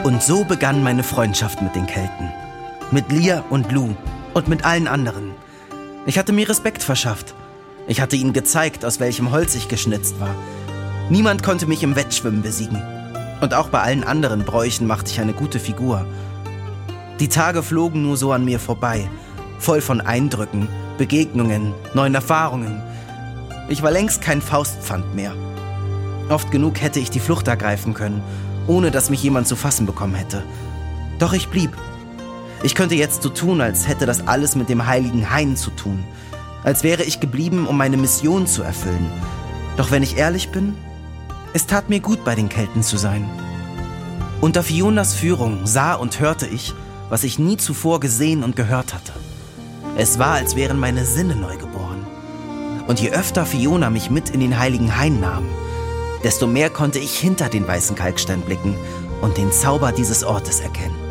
Und so begann meine Freundschaft mit den Kelten. Mit Lir und Lu und mit allen anderen. Ich hatte mir Respekt verschafft. Ich hatte ihnen gezeigt, aus welchem Holz ich geschnitzt war. Niemand konnte mich im Wettschwimmen besiegen. Und auch bei allen anderen Bräuchen machte ich eine gute Figur. Die Tage flogen nur so an mir vorbei, voll von Eindrücken, Begegnungen, neuen Erfahrungen. Ich war längst kein Faustpfand mehr. Oft genug hätte ich die Flucht ergreifen können, ohne dass mich jemand zu fassen bekommen hätte. Doch ich blieb. Ich könnte jetzt so tun, als hätte das alles mit dem heiligen Hain zu tun. Als wäre ich geblieben, um meine Mission zu erfüllen. Doch wenn ich ehrlich bin, es tat mir gut, bei den Kelten zu sein. Unter Fionas Führung sah und hörte ich, was ich nie zuvor gesehen und gehört hatte. Es war, als wären meine Sinne neu geboren. Und je öfter Fiona mich mit in den heiligen Hain nahm, desto mehr konnte ich hinter den weißen Kalkstein blicken und den Zauber dieses Ortes erkennen.